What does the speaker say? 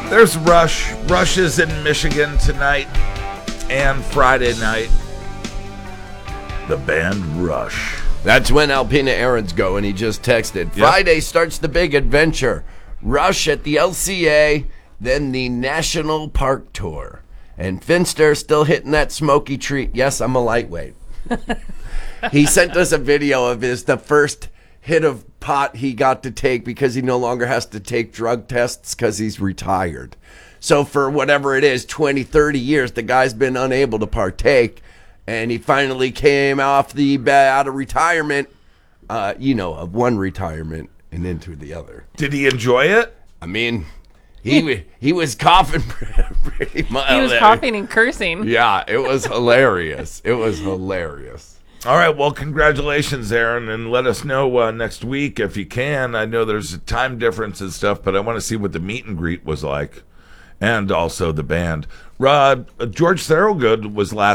There's Rush. Rush is in Michigan tonight and Friday night. The band Rush. That's when Alpina Aaron's going. He just texted. Friday starts the big adventure. Rush at the LCA, then the National Park Tour. And Finster still hitting that smoky treat. Yes, I'm a lightweight. He sent us a video of the first hit of pot he got to take because he no longer has to take drug tests because he's retired. So for whatever it is, 20, 30 years, the guy's been unable to partake. And he finally came off out of retirement, of one retirement and into the other. Did he enjoy it? I mean, he was coughing pretty much. He was coughing and cursing. Yeah, it was hilarious. It was hilarious. All right, well, congratulations, Aaron, and let us know next week if you can. I know there's a time difference and stuff, but I want to see what the meet and greet was like, and also the band. George Thorogood was last